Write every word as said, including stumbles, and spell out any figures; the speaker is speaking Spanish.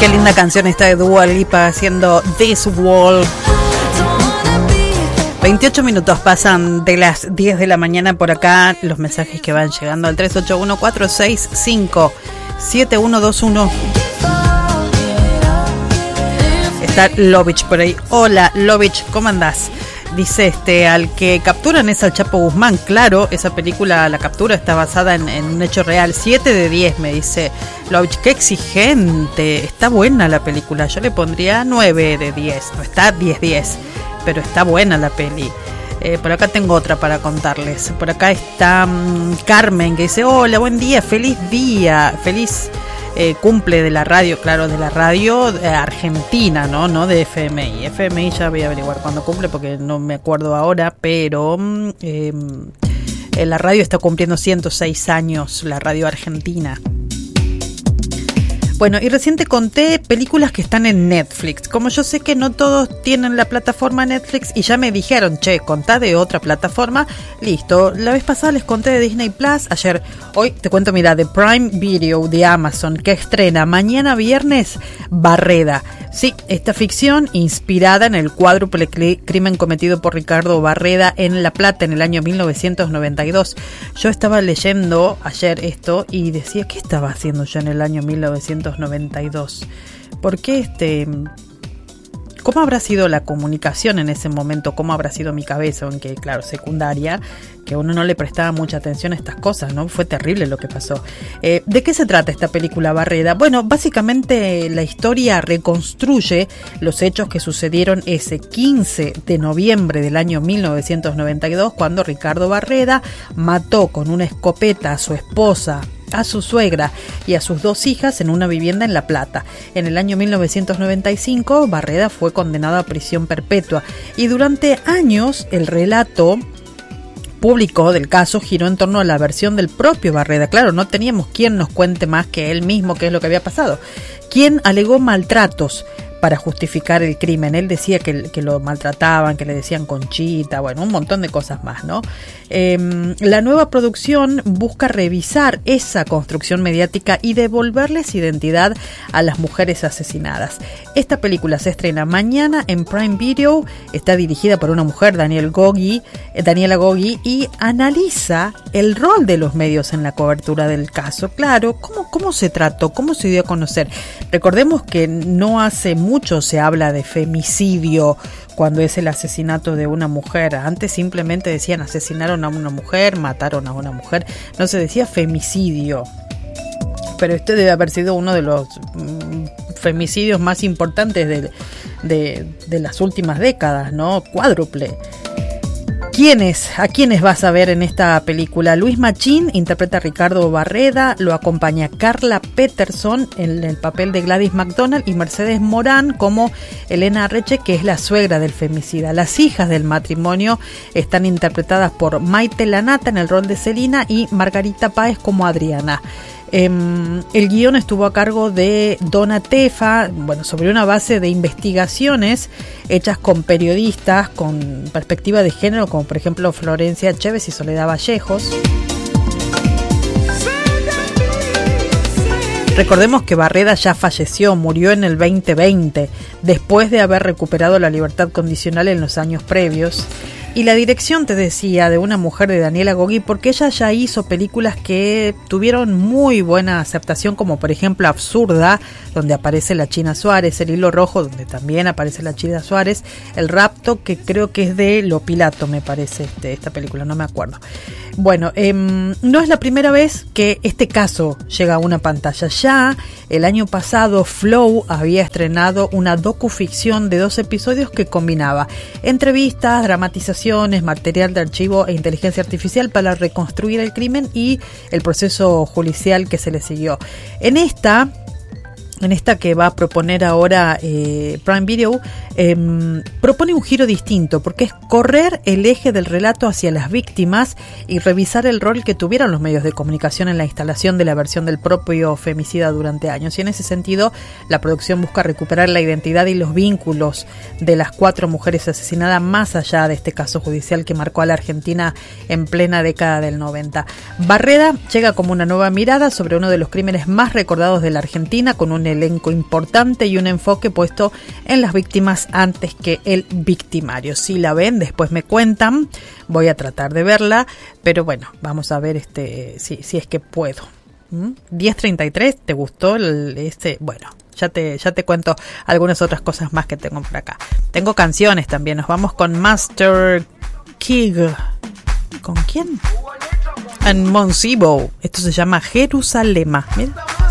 Qué linda canción esta de Dua Lipa haciendo This Wall. veintiocho minutos pasan de las diez de la mañana por acá. Los mensajes que van llegando al tres ocho uno, cuatro seis cinco, siete uno dos uno. Está Lovich por ahí. Hola Lovich, ¿cómo andás? Dice este, al que capturan es al Chapo Guzmán. Claro, esa película, la captura está basada en, en un hecho real. siete de diez me dice Lovich. Qué exigente. Está buena la película. Yo le pondría nueve de diez. No está diez de diez, pero está buena la peli. Eh, por acá tengo otra para contarles. Por acá está um, Carmen, que dice: hola, buen día, feliz día, feliz eh, cumple de la radio, claro, de la radio eh, argentina, ¿no? No de F M I. F M I ya voy a averiguar cuándo cumple porque no me acuerdo ahora, pero eh, la radio está cumpliendo ciento seis años, la radio argentina. Bueno, y recién te conté películas que están en Netflix. Como yo sé que no todos tienen la plataforma Netflix y ya me dijeron, che, contá de otra plataforma, listo. La vez pasada les conté de Disney Plus, ayer, hoy te cuento, mira, de Prime Video de Amazon, que estrena mañana viernes Barreda. Sí, esta ficción inspirada en el cuádruple crimen cometido por Ricardo Barreda en La Plata en el año mil novecientos noventa y dos. Yo estaba leyendo ayer esto y decía, ¿qué estaba haciendo yo en el año mil novecientos noventa y dos? ¿Por qué este... ¿Cómo habrá sido la comunicación en ese momento? ¿Cómo habrá sido mi cabeza? En que, claro, secundaria, que uno no le prestaba mucha atención a estas cosas, ¿no? Fue terrible lo que pasó. Eh, ¿De qué se trata esta película Barreda? Bueno, básicamente la historia reconstruye los hechos que sucedieron ese quince de noviembre del año mil novecientos noventa y dos, cuando Ricardo Barreda mató con una escopeta a su esposa, a su suegra y a sus dos hijas en una vivienda en La Plata. En el año mil novecientos noventa y cinco, Barreda fue condenado a prisión perpetua y durante años el relato público del caso giró en torno a la versión del propio Barreda. Claro, no teníamos quien nos cuente más que él mismo qué es lo que había pasado. Quien alegó maltratos para justificar el crimen. Él decía que, que lo maltrataban, que le decían Conchita, bueno, un montón de cosas más, ¿no? Eh, la nueva producción busca revisar esa construcción mediática y devolverles identidad a las mujeres asesinadas. Esta película se estrena mañana en Prime Video, está dirigida por una mujer, Daniel Goggi, eh, Daniela Goggi, y analiza el rol de los medios en la cobertura del caso. Claro, ¿cómo, cómo se trató? ¿Cómo se dio a conocer? Recordemos que no hace mucho se habla de femicidio cuando es el asesinato de una mujer. Antes simplemente decían asesinaron a una mujer, mataron a una mujer, no se decía femicidio. Pero este debe haber sido uno de los mm, femicidios más importantes de, de, de las últimas décadas, ¿no? Cuádruple. ¿Quiénes? ¿A quiénes vas a ver en esta película? Luis Machín interpreta a Ricardo Barreda, lo acompaña Carla Peterson en el papel de Gladys McDonald y Mercedes Morán como Elena Reche, que es la suegra del femicida. Las hijas del matrimonio están interpretadas por Maite Lanata en el rol de Celina y Margarita Páez como Adriana. Eh, el guión estuvo a cargo de Donna Tefa, bueno, sobre una base de investigaciones hechas con periodistas con perspectiva de género, como por ejemplo Florencia Chévez y Soledad Vallejos. Recordemos que Barreda ya falleció, murió en el veinte veinte, después de haber recuperado la libertad condicional en los años previos. Y la dirección, te decía, de una mujer, de Daniela Goggi, porque ella ya hizo películas que tuvieron muy buena aceptación, como por ejemplo Absurda, donde aparece la China Suárez, El Hilo Rojo, donde también aparece la China Suárez, El Rapto, que creo que es de Lo Pilato, me parece este, esta película, no me acuerdo. Bueno, eh, no es la primera vez que este caso llega a una pantalla. Ya el año pasado Flow había estrenado una docuficción de dos episodios que combinaba entrevistas, dramatizaciones, material de archivo e inteligencia artificial para reconstruir el crimen y el proceso judicial que se le siguió. En esta... En esta que va a proponer ahora eh, Prime Video, eh, propone un giro distinto, porque es correr el eje del relato hacia las víctimas y revisar el rol que tuvieron los medios de comunicación en la instalación de la versión del propio femicida durante años. Y en ese sentido, la producción busca recuperar la identidad y los vínculos de las cuatro mujeres asesinadas, más allá de este caso judicial que marcó a la Argentina en plena década del noventa. Barreda llega como una nueva mirada sobre uno de los crímenes más recordados de la Argentina, con un elenco importante y un enfoque puesto en las víctimas antes que el victimario. Si la ven, después me cuentan, voy a tratar de verla, pero bueno, vamos a ver este si, si es que puedo. ¿Mm? diez treinta y tres, ¿te gustó el, este? Bueno, ya te, ya te cuento algunas otras cosas más que tengo por acá. Tengo canciones también, nos vamos con Master King. ¿Con quién? En Monsibo. Esto se llama Jerusalema. Mira.